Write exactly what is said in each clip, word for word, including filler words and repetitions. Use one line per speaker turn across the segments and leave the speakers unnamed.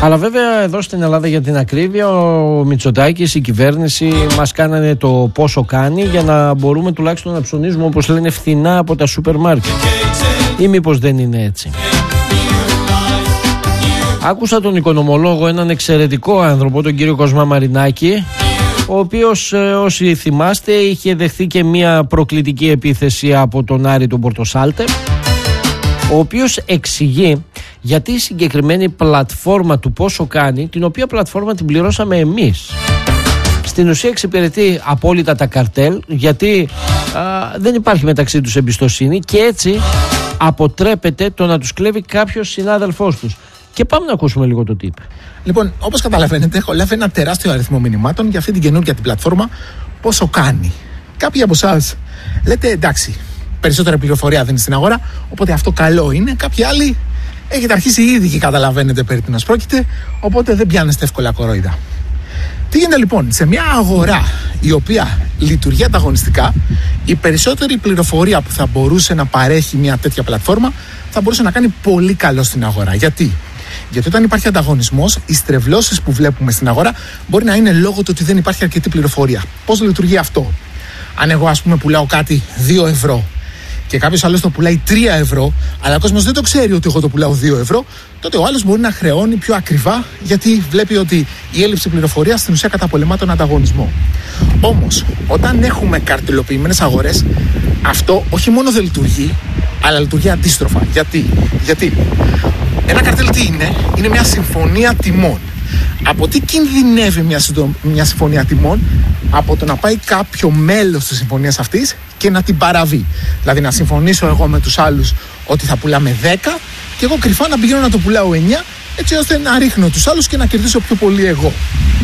Αλλά βέβαια εδώ στην Ελλάδα, για την ακρίβεια, ο Μητσοτάκης, η κυβέρνηση μας κάνανε το πόσο κάνει για να μπορούμε τουλάχιστον να ψωνίζουμε, όπως λένε, φθηνά από τα σούπερ μάρκετ. Ή μήπως δεν είναι έτσι? Άκουσα τον οικονομολόγο, έναν εξαιρετικό άνθρωπο, τον κύριο Κοσμά Μαρινάκη, ο οποίος, όσοι θυμάστε, είχε δεχθεί και μια προκλητική επίθεση από τον Άρη τον Πορτοσάλτε, ο οποίος εξηγεί γιατί η συγκεκριμένη πλατφόρμα του πόσο κάνει, την οποία πλατφόρμα την πληρώσαμε εμείς, στην ουσία εξυπηρετεί απόλυτα τα καρτέλ, γιατί α, δεν υπάρχει μεταξύ τους εμπιστοσύνη και έτσι αποτρέπεται το να τους κλέβει κάποιος συνάδελφός τους. Και πάμε να ακούσουμε λίγο το τι είπε.
Λοιπόν, όπως καταλαβαίνετε, έχω λάβει ένα τεράστιο αριθμό μηνυμάτων για αυτή την καινούργια την πλατφόρμα πόσο κάνει. Κάποιοι από εσάς λέτε εντάξει, περισσότερη πληροφορία δεν είναι στην αγορά, οπότε αυτό καλό είναι. Κάποιοι άλλοι έχετε αρχίσει ήδη και καταλαβαίνετε περί τίνος πρόκειται, οπότε δεν πιάνεστε εύκολα κορόιδα. Τι γίνεται λοιπόν? Σε μια αγορά η οποία λειτουργεί ανταγωνιστικά, η περισσότερη πληροφορία που θα μπορούσε να παρέχει μια τέτοια πλατφόρμα θα μπορούσε να κάνει πολύ καλό στην αγορά. Γιατί? Γιατί όταν υπάρχει ανταγωνισμός, οι στρεβλώσεις που βλέπουμε στην αγορά μπορεί να είναι λόγω του ότι δεν υπάρχει αρκετή πληροφορία. Πώς λειτουργεί αυτό? Αν εγώ, ας πούμε, πουλάω κάτι δύο ευρώ και κάποιος άλλος το πουλάει τρία ευρώ, αλλά ο κόσμος δεν το ξέρει ότι εγώ το πουλάω δύο ευρώ, τότε ο άλλος μπορεί να χρεώνει πιο ακριβά, γιατί βλέπει ότι η έλλειψη πληροφορίας στην ουσία καταπολεμά τον ανταγωνισμό. Όμως, όταν έχουμε καρτελοποιημένες αγορές, αυτό όχι μόνο δεν λειτουργεί, αλλά λειτουργεί αντίστροφα. Γιατί? Γιατί ένα καρτέλ τι είναι? Είναι μια συμφωνία τιμών. Από τι κινδυνεύει μια, μια συμφωνία τιμών? Από το να πάει κάποιο μέλος της συμφωνίας αυτής και να την παραβεί. Δηλαδή να συμφωνήσω εγώ με τους άλλους ότι θα πουλάμε δέκα και εγώ κρυφά να πηγαίνω να το πουλάω εννιά, έτσι ώστε να ρίχνω τους άλλους και να κερδίσω πιο πολύ εγώ.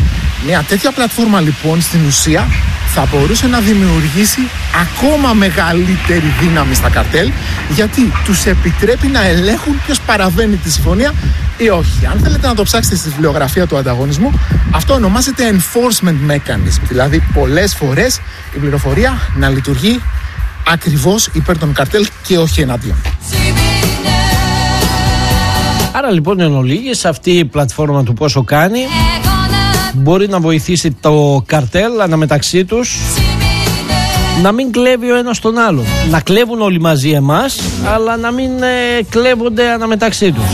Μια τέτοια πλατφόρμα λοιπόν στην ουσία θα μπορούσε να δημιουργήσει ακόμα μεγαλύτερη δύναμη στα καρτέλ, γιατί τους επιτρέπει να ελέγχουν ποιος παραβαίνει τη συμφωνία ή όχι. Αν θέλετε να το ψάξετε στη βιβλιογραφία του ανταγωνισμού, αυτό ονομάζεται enforcement mechanism, δηλαδή πολλές φορές η πληροφορία να λειτουργεί ακριβώς υπέρ των καρτέλ και όχι εναντίον.
Άρα λοιπόν εν ολίγης, αυτή η πλατφόρμα του πόσο κάνει μπορεί να βοηθήσει το καρτέλ αναμεταξύ τους να μην κλέβει ο ένας τον άλλο. Να κλέβουν όλοι μαζί εμάς, αλλά να μην ε, κλέβονται αναμεταξύ τους.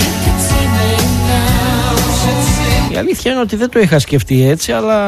Η αλήθεια είναι ότι δεν το είχα σκεφτεί έτσι, αλλά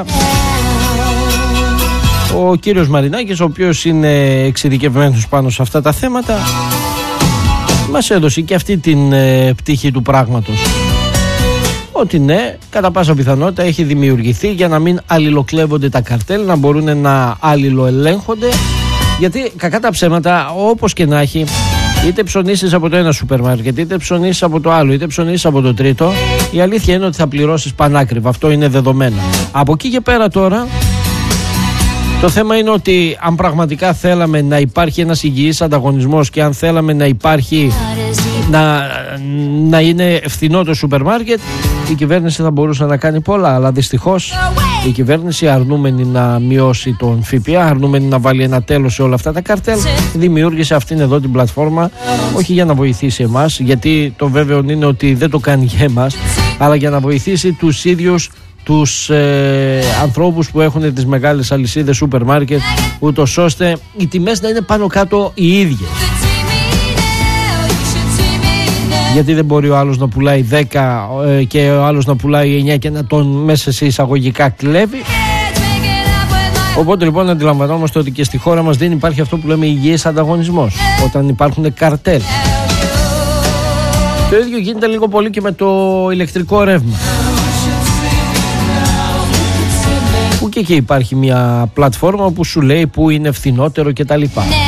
ο κύριος Μαρινάκης, ο οποίος είναι εξειδικευμένος πάνω σε αυτά τα θέματα, μας έδωσε και αυτή την ε, πτυχή του πράγματος. Ότι ναι, κατά πάσα πιθανότητα έχει δημιουργηθεί για να μην αλληλοκλέβονται τα καρτέλ, να μπορούν να αλληλοελέγχονται. Γιατί κακά τα ψέματα, όπως και να έχει, είτε ψωνίσεις από το ένα σούπερ μάρκετ, είτε ψωνίσεις από το άλλο, είτε ψωνίσεις από το τρίτο, η αλήθεια είναι ότι θα πληρώσεις πανάκριβα. Αυτό είναι δεδομένο. Από εκεί και πέρα τώρα, το θέμα είναι ότι αν πραγματικά θέλαμε να υπάρχει ένας υγιής ανταγωνισμός και αν θέλαμε να υπάρχει, να, να είναι φθηνό το σούπερ μάρκετ, η κυβέρνηση θα μπορούσε να κάνει πολλά, αλλά δυστυχώς η κυβέρνηση, αρνούμενη να μειώσει τον ΦΠΑ, αρνούμενη να βάλει ένα τέλος σε όλα αυτά τα καρτέλ, δημιούργησε αυτήν εδώ την πλατφόρμα, όχι για να βοηθήσει εμάς, γιατί το βέβαιο είναι ότι δεν το κάνει για εμάς, αλλά για να βοηθήσει τους ίδιους τους ε, ανθρώπους που έχουν τις μεγάλες αλυσίδες σούπερ μάρκετ, ούτως ώστε οι τιμές να είναι πάνω κάτω οι ίδιες. Γιατί δεν μπορεί ο άλλος να πουλάει δέκα ε, και ο άλλος να πουλάει εννιά και να τον μέσα σε εισαγωγικά κλέβει. Οπότε λοιπόν αντιλαμβανόμαστε ότι και στη χώρα μας δεν υπάρχει αυτό που λέμε υγιής ανταγωνισμός, όταν υπάρχουν καρτέλ. Το ίδιο γίνεται λίγο πολύ και με το ηλεκτρικό ρεύμα, που και εκεί υπάρχει μια πλατφόρμα που σου λέει που είναι φθηνότερο κτλ.